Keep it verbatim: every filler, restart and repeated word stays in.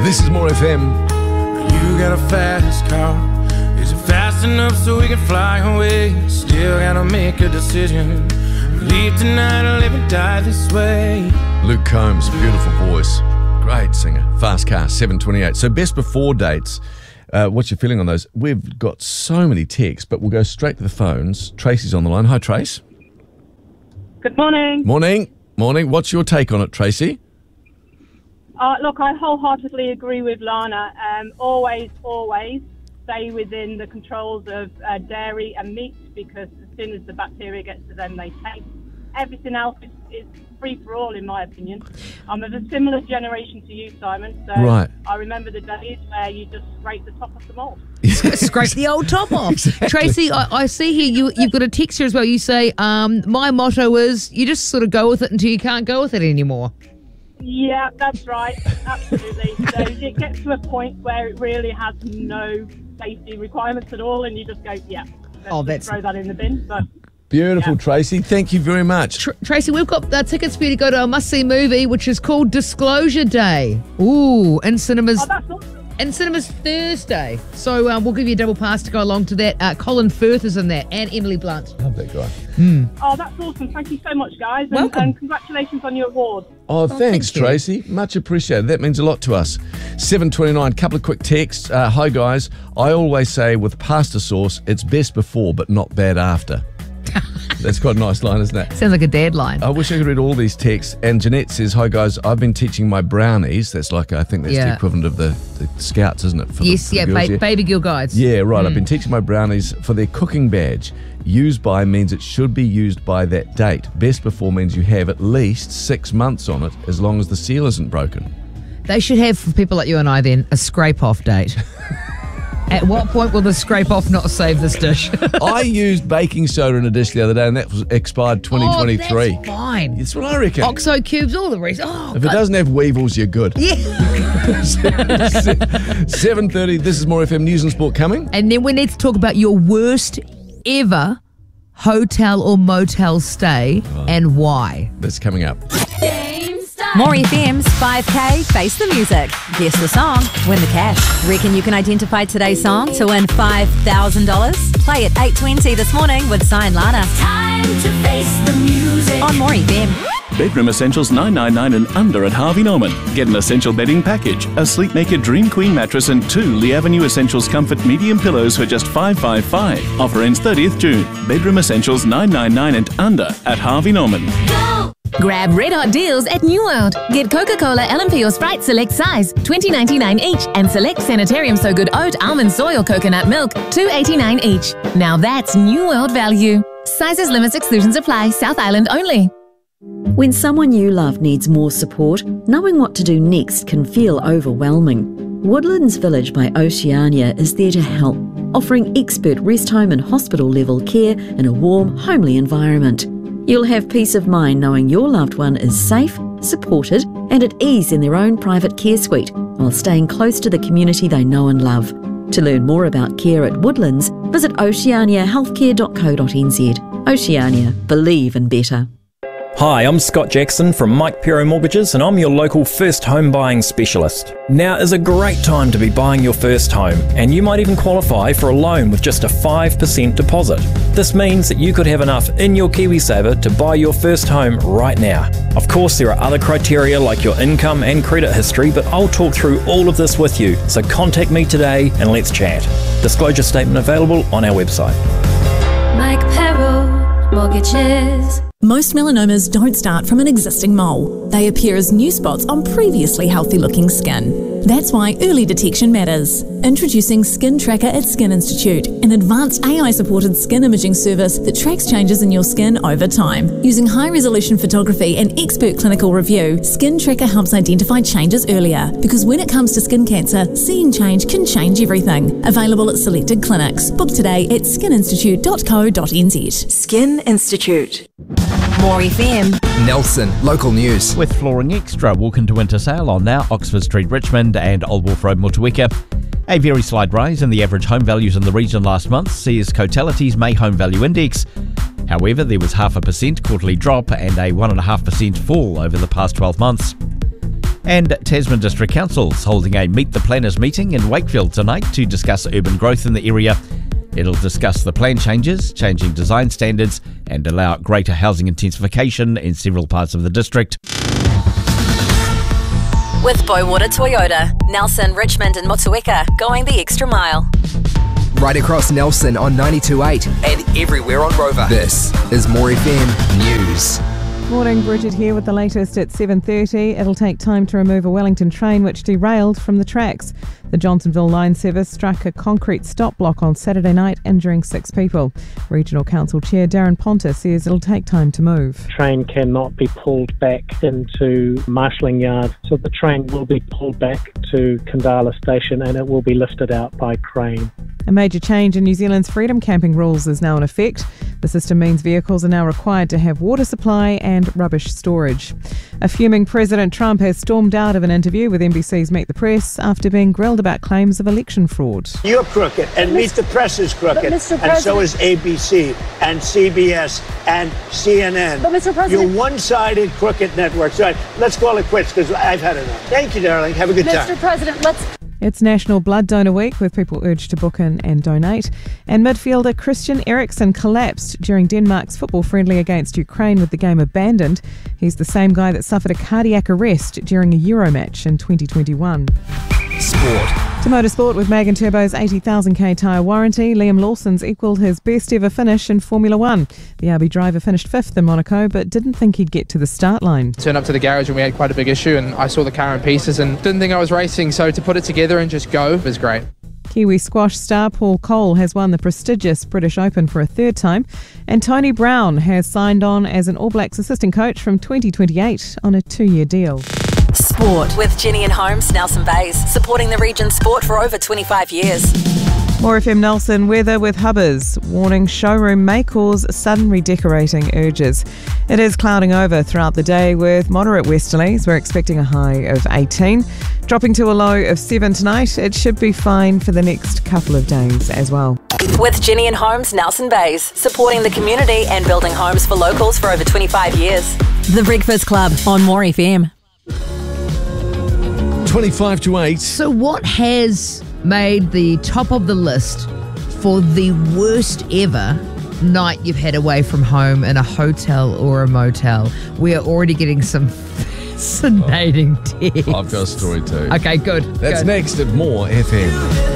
This is More F M. You got a fast car. Is it fast enough so we can fly away? Still gotta make a decision. Leave tonight or live and die this way. Luke Combs, beautiful voice. Great singer. Fast car, seven twenty-eight. So best before dates. Uh, what's your feeling on those? We've got so many texts, but we'll go straight to the phones. Tracy's on the line. Hi, Trace. Good morning. Morning. Morning. What's your take on it, Tracy? Uh, look, I wholeheartedly agree with Lana. Um, always, always stay within the controls of uh, dairy and meat, because as soon as the bacteria gets to them, they taste. Everything else is, is free for all, in my opinion. I'm of a similar generation to you, Simon, so right. I remember the days where you just scrape the top off the mould. Scrape the old top off. Exactly. Tracy, I, I see here you, you've got a text here as well. You say, um, my motto is you just sort of go with it until you can't go with it anymore. Yeah, that's right. Absolutely. So it gets to a point where it really has no safety requirements at all, and you just go, yeah, let's Oh, that's- throw that in the bin. But Beautiful, Yeah. Tracy. Thank you very much. Tr- Tracy, we've got uh, tickets for you to go to a must-see movie, which is called Disclosure Day. Ooh, in cinemas. oh, that's awesome. In cinemas Thursday. So um, we'll give you a double pass to go along to that. Uh, Colin Firth is in that, and Emily Blunt. Love that guy. Oh, that's awesome. Thank you so much, guys. And, Welcome. and congratulations on your award. Oh, thanks, thank you. Tracy. Much appreciated. That means a lot to us. seven twenty-nine, couple of quick texts. Uh, hi, guys. I always say with pasta sauce, it's best before, but not bad after. That's quite a nice line, isn't it? Sounds like a dad line. I wish I could read all these texts. And Jeanette says, hi, guys. I've been teaching my brownies. That's like, I think that's the Yeah. equivalent of the, the scouts, isn't it? For the- yes, for the yeah, girls, ba- baby girl guides. Yeah, right. I've been teaching my brownies for their cooking badge. Used by means it should be used by that date. Best before means you have at least six months on it, as long as the seal isn't broken. They should have, for people like you and I then, a scrape-off date. At what point will the scrape-off not save this dish? I used baking soda in a dish the other day, and that was expired twenty twenty-three. Oh, that's fine. That's what I reckon. Oxo cubes, all the rest. Oh, If it doesn't have weevils, you're good. yeah. seven thirty, this is More F M News and Sport coming. And then we need to talk about your worst ever hotel or motel stay and why. That's coming up. More F M's five K Face the Music. Guess the song, win the cash. Reckon you can identify today's song to win five thousand dollars? Play at eight twenty this morning with Sign Lana. Time to face the music. On More F M. Bedroom Essentials nine ninety-nine and under at Harvey Norman. Get an essential bedding package, a Sleepmaker Dream Queen mattress and two Lee Avenue Essentials Comfort medium pillows for just five hundred fifty-five. Offer ends thirtieth June. Bedroom Essentials nine ninety-nine and under at Harvey Norman. Go! Grab red hot deals at New World. Get Coca-Cola, L M P or Sprite select size, twenty ninety-nine each, and select Sanitarium So Good Oat, Almond, Soy or Coconut Milk, two eighty-nine each. Now that's New World value. Sizes, limits, exclusions apply. South Island only. When someone you love needs more support, knowing what to do next can feel overwhelming. Woodlands Village by Oceania is there to help, offering expert rest home and hospital level care in a warm, homely environment. You'll have peace of mind knowing your loved one is safe, supported and at ease in their own private care suite while staying close to the community they know and love. To learn more about care at Woodlands, visit oceania healthcare dot co dot n z. Oceania, believe in better. Hi, I'm Scott Jackson from Mike Pero Mortgages and I'm your local first home buying specialist. Now is a great time to be buying your first home and you might even qualify for a loan with just a five percent deposit. This means that you could have enough in your KiwiSaver to buy your first home right now. Of course there are other criteria like your income and credit history, but I'll talk through all of this with you, so contact me today and let's chat. Disclosure statement available on our website. Mike Pero Mortgages. Most melanomas don't start from an existing mole. They appear as new spots on previously healthy-looking skin. That's why early detection matters. Introducing Skin Tracker at Skin Institute, an advanced A I-supported skin imaging service that tracks changes in your skin over time. Using high-resolution photography and expert clinical review, Skin Tracker helps identify changes earlier, because when it comes to skin cancer, seeing change can change everything. Available at selected clinics. Book today at skin institute dot co dot n z. Skin Institute. More F M. Nelson, local news. With Flooring Extra, walk into winter sale on now Oxford Street, Richmond and Old Wolf Road, Motueka. A very slight rise in the average home values in the region last month sees Cotality's May Home Value Index. However, there was half a percent quarterly drop and a one point five percent fall over the past twelve months. And Tasman District Council's holding a Meet the Planners meeting in Wakefield tonight to discuss urban growth in the area. It'll discuss the plan changes, changing design standards, and allow greater housing intensification in several parts of the district. With Boywater Toyota, Nelson, Richmond and Motueka going the extra mile. Right across Nelson on ninety-two point eight and everywhere on Rover. This is More F M News. Morning, Bridget here with the latest at seven thirty. It'll take time to remove a Wellington train which derailed from the tracks. The Johnsonville line service struck a concrete stop block on Saturday night, injuring six people. Regional Council Chair Darren Ponta says it'll take time to move. The train cannot be pulled back into Marshalling Yard, so the train will be pulled back to Kandala Station and it will be lifted out by crane. A major change in New Zealand's freedom camping rules is now in effect. The system means vehicles are now required to have water supply and rubbish storage. A fuming President Trump has stormed out of an interview with N B C's Meet the Press after being grilled about claims of election fraud. You're crooked, and Meet the Press is crooked, and so is A B C, and C B S, and C N N. But Mister President, you're one-sided crooked networks. All right, let's call it quits because I've had enough. Thank you, darling. Have a good Mister time. Mister President, let's... It's National Blood Donor Week, with people urged to book in and donate. And midfielder Christian Eriksen collapsed during Denmark's football friendly against Ukraine with the game abandoned. He's the same guy that suffered a cardiac arrest during a Euro match in twenty twenty-one. Sport. To motorsport with Mag and Turbo's eighty thousand k tyre warranty, Liam Lawson's equalled his best ever finish in Formula One. The R B driver finished fifth in Monaco, but didn't think he'd get to the start line. Turned up to the garage and we had quite a big issue, and I saw the car in pieces and didn't think I was racing, so to put it together and just go was great. Kiwi squash star Paul Cole has won the prestigious British Open for a third time, and Tony Brown has signed on as an All Blacks assistant coach from twenty twenty-eight on a two-year deal. Sport with Jenny and Holmes, Nelson Bays, supporting the region's sport for over twenty-five years. More F M Nelson weather with Hubbers, warning showroom may cause sudden redecorating urges. It is clouding over throughout the day with moderate westerlies. We're expecting a high of eighteen, dropping to a low of seven tonight. It should be fine for the next couple of days as well. With Jenny and Holmes, Nelson Bays, supporting the community and building homes for locals for over twenty-five years. The Breakfast Club on More F M. twenty-five to eight. So what has made the top of the list for the worst ever night you've had away from home in a hotel or a motel? We are already getting some fascinating texts. I've got a story too. Okay, good. That's good. next at More F M.